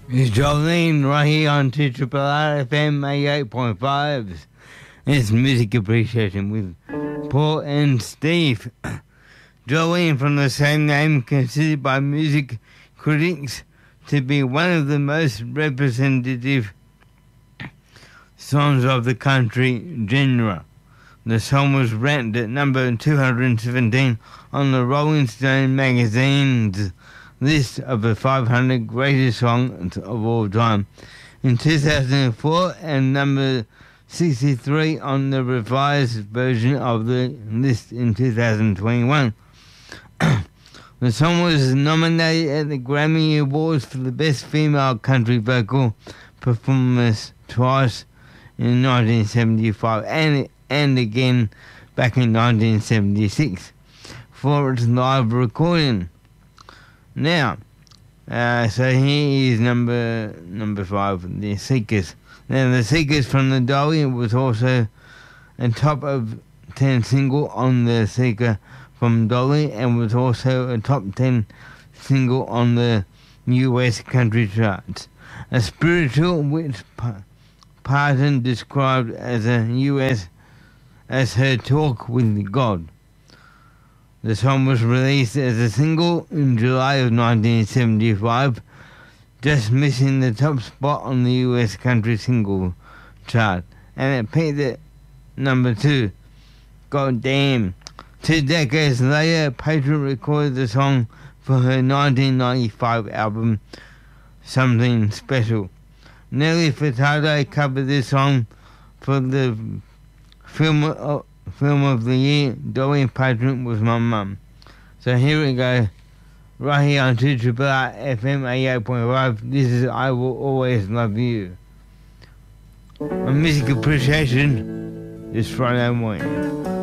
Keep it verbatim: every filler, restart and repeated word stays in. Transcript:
It's Jolene right here on two Triple R F M eighty-eight point five. It's Music Appreciation with Paul and Steve. Jolene, from the same name, considered by music critics to be one of the most representative songs of the country genre. The song was ranked at number two hundred seventeen on the Rolling Stone magazine's list of the five hundred greatest songs of all time in two thousand four, and number sixty-three on the revised version of the list in two thousand twenty-one. The song was nominated at the Grammy Awards for the Best Female Country Vocal Performance twice in nineteen seventy-five and, and again back in nineteen seventy-six for its live recording. Now, uh, so here is number number five, The Seekers. Now, The Seekers from the Dolly was also a top of ten single on the Seeker from Dolly, and was also a top ten single on the U S country charts. A spiritual which Parton described as a U S as her talk with God. The song was released as a single in July of nineteen seventy-five, just missing the top spot on the U S country single chart, and it peaked at number two. God damn. Two decades later, Patron recorded the song for her nineteen ninety-five album, Something Special. Nelly Furtado covered this song for the film of, film of the year, Dolly Parton Was My Mum. So here we go, right here on two Triple R F M eighty-eight point five. This is I Will Always Love You. On Music Appreciation this Friday morning.